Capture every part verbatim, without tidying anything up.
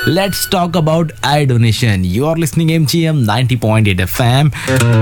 Let's talk about eye donation. You are listening M G M ninety point eight F M.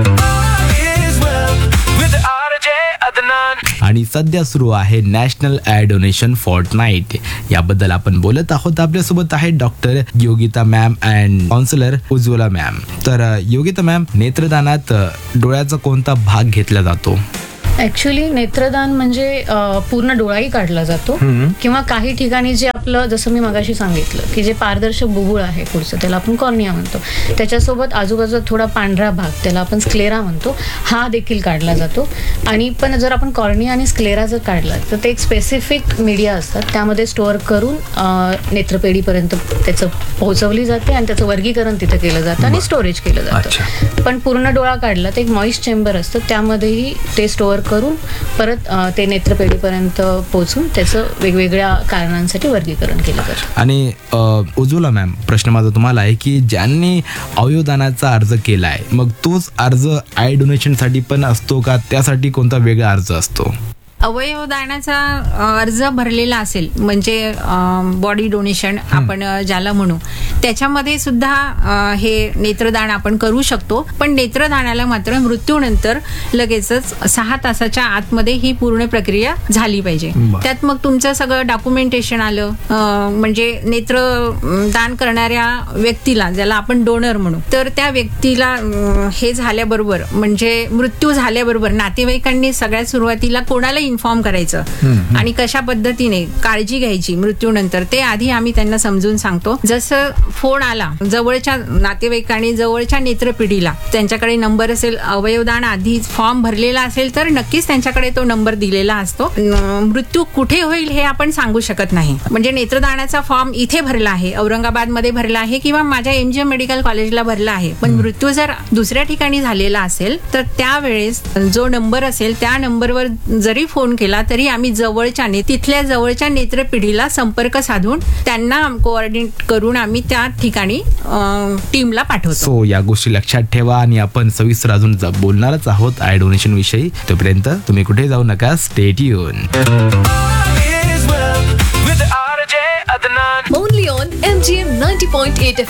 आणि सध्या सुरू आहे national I donation फोर्टनाईट. याबद्दल आपण बोलत आहोत. आपल्यासोबत आहे doctor Yogita ma'am and counsellor Ujjwala ma'am. तर योगिता मॅम, नेत्रदानात डोळ्याचा कोणता भाग घेतला जातो? ऍक्च्युली नेत्रदान म्हणजे पूर्ण डोळाही काढला जातो किंवा काही ठिकाणी जे आपलं, जसं मी मगाशी सांगितलं की जे पारदर्शक बुबुळ आहे पुढचं, त्याला आपण कॉर्निया म्हणतो, त्याच्यासोबत आजूबाजूला थोडा पांढरा भाग, त्याला आपण स्क्लेरा म्हणतो, हा देखील काढला जातो. आणि पण जर आपण कॉर्निया आणि स्क्लेरा जर काढला तर ते एक स्पेसिफिक मीडिया असतात, त्यामध्ये स्टोअर करून नेत्रपेढीपर्यंत त्याचं पोहोचवली जाते आणि त्याचं वर्गीकरण तिथं केलं जातं आणि स्टोरेज केलं जातं. पण पूर्ण डोळा काढला तर एक मॉइस्ट चेंबर असतं, त्यामध्येही ते स्टोअर करून परत ते नेत्रपेढीपर्यंत पोहोचून त्याचं वेगवेगळ्या कारणांसाठी वर्गीकरण केलं जातं. आणि उज्ज्वला मॅम, प्रश्न माझा तुम्हाला आहे की ज्यांनी अवयवदानाचा अर्ज केलाय, मग तोच अर्ज आय डोनेशनसाठी पण असतो का? त्यासाठी कोणता वेगळा अर्ज असतो? अवयवदानाचा अर्ज भरलेला असेल, म्हणजे बॉडी डोनेशन आपण ज्याला म्हणू, त्याच्यामध्ये सुद्धा हे नेत्रदान आपण करू शकतो. पण नेत्रदानाला मात्र मृत्यूनंतर लगेचच सहा तासाच्या आतमध्ये ही पूर्ण प्रक्रिया झाली पाहिजे. त्यात मग तुमचं सगळं डॉक्युमेंटेशन आलं, म्हणजे नेत्रदान करणाऱ्या व्यक्तीला, ज्याला आपण डोनर म्हणू, तर त्या व्यक्तीला हे झाल्याबरोबर, म्हणजे मृत्यू झाल्याबरोबर नातेवाईकांनी सगळ्यात सुरुवातीला कोणाला इन्फॉर्म करायचं आणि कशा पद्धतीने काळजी घ्यायची मृत्यूनंतर, ते आधी आम्ही त्यांना समजून सांगतो. जसं फोन आला जवळच्या नातेवाईकांनी, जवळच्या नेत्रपिढीला, त्यांच्याकडे नंबर असेल, अवयवदान आधी फॉर्म भरलेला असेल तर नक्कीच त्यांच्याकडे तो नंबर दिलेला असतो. मृत्यू कुठे होईल हे आपण सांगू शकत नाही. म्हणजे नेत्रदानाचा फॉर्म इथे भरला आहे, औरंगाबाद मध्ये भरला आहे किंवा माझ्या एमजीएम मेडिकल कॉलेजला भरला आहे, पण मृत्यू जर दुसऱ्या ठिकाणी झालेला असेल तर त्यावेळेस जो नंबर असेल त्या नंबरवर जरी फोन केला तरी आम्ही जवळच्या तिथल्या जवळच्या नेत्रपिढीला संपर्क साधून त्यांना कोऑर्डिनेट करून आम्ही त्या ठिकाणी टीमला पाठवतो. सो या गोष्टी लक्षात ठेवा आणि आपण सविस्तर अजून बोलणारच आहोत आय डोनेशन विषयी. तोपर्यंत तुम्ही कुठे जाऊ नका. Stay tune. Only on M G M ninety point eight F